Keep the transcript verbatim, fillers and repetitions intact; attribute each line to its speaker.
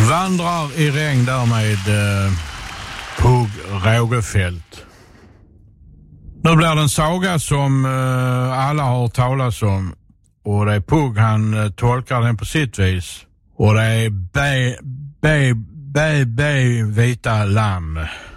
Speaker 1: Vandrar i regn där med eh, Pugh Rogefeldt. Nu blir det en saga som eh, alla har talat om. Och det är Pugh, han eh, tolkar den på sitt vis. Och det är B, B, B, B, vita lamm.